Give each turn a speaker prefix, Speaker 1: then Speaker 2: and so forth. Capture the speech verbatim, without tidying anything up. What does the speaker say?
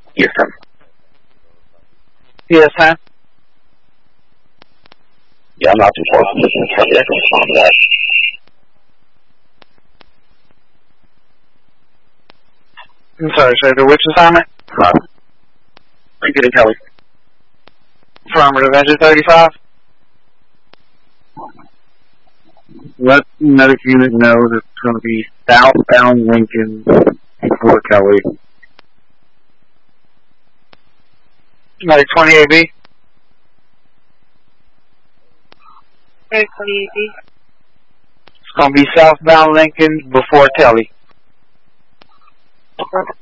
Speaker 1: Yes, sir.
Speaker 2: Yes, huh?
Speaker 1: Yeah, I'm not too far from this one. Kelly, I can respond to that.
Speaker 2: I'm sorry, sir. The which assignment?
Speaker 1: Uh, Lincoln and Kelly.
Speaker 2: Affirmative. Engine thirty-five.
Speaker 3: Let medic unit know that it's going to be southbound Lincoln before Kelly.
Speaker 2: Medic twenty-eight B.
Speaker 4: Medic twenty-eight B.
Speaker 2: It's going to be southbound Lincoln before Telly.
Speaker 4: Affirmative.